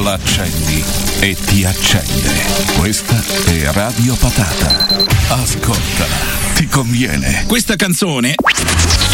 La accendi e ti accende. Questa è Radio Patata. Ascoltala, ti conviene. Questa canzone